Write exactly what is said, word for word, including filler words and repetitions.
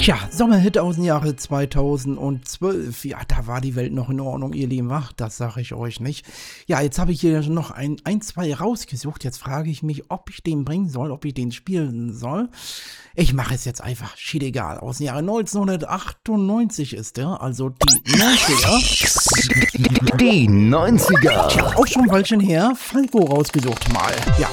Tja, Sommerhit aus dem Jahre zweitausendzwölf. Ja, da war die Welt noch in Ordnung, ihr Lieben. Ach, das sage ich euch nicht. Ja, jetzt habe ich hier noch ein, ein, zwei rausgesucht. Jetzt frage ich mich, ob ich den bringen soll, ob ich den spielen soll. Ich mache es jetzt einfach. Schied egal. Aus dem Jahre neunzehnhundertachtundneunzig ist der, also die neunziger. Die neunziger. Tja, auch schon ein Weilchen her. Falco rausgesucht mal. Ja.